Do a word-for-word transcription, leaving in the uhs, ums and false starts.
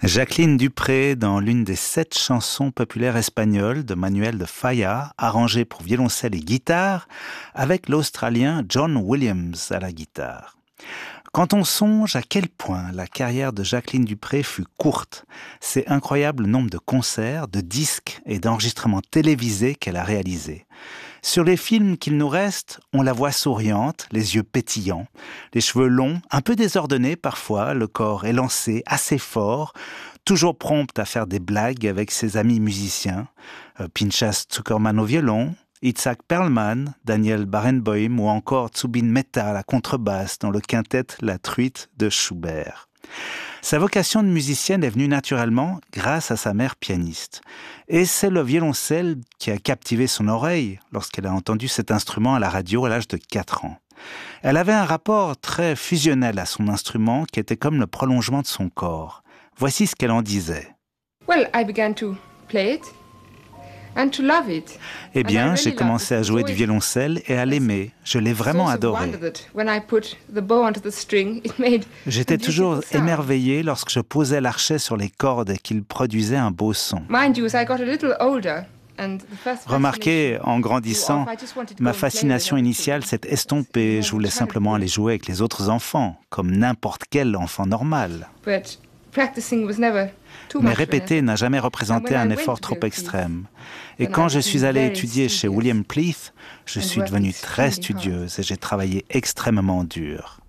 Jacqueline Dupré dans l'une des sept chansons populaires espagnoles de Manuel de Falla, arrangée pour violoncelle et guitare, avec l'Australien John Williams à la guitare. Quand on songe à quel point la carrière de Jacqueline Dupré fut courte, c'est incroyable le nombre de concerts, de disques et d'enregistrements télévisés qu'elle a réalisés. Sur les films qu'il nous reste, on la voit souriante, les yeux pétillants, les cheveux longs, un peu désordonnés parfois, le corps élancé, assez fort, toujours prompte à faire des blagues avec ses amis musiciens, euh, Pinchas Zuckerman au violon, Itzhak Perlman, Daniel Barenboim ou encore Zubin Mehta à la contrebasse dans le quintet La Truite de Schubert. Sa vocation de musicienne est venue naturellement grâce à sa mère pianiste. Et c'est le violoncelle qui a captivé son oreille lorsqu'elle a entendu cet instrument à la radio à l'âge de quatre ans. Elle avait un rapport très fusionnel à son instrument qui était comme le prolongement de son corps. Voici ce qu'elle en disait. Well, I began to play it. And to love it. Eh bien, j'ai commencé à jouer du violoncelle et à l'aimer. Je l'ai vraiment adoré. J'étais toujours émerveillé lorsque je posais l'archet sur les cordes et qu'il produisait un beau son. Remarquez, en grandissant, ma fascination initiale s'est estompée. Je voulais simplement aller jouer avec les autres enfants, comme n'importe quel enfant normal. Mais répéter n'a jamais représenté un effort trop extrême. Et quand je suis allée étudier chez William Pleath, je suis devenue très studieuse et j'ai travaillé extrêmement dur.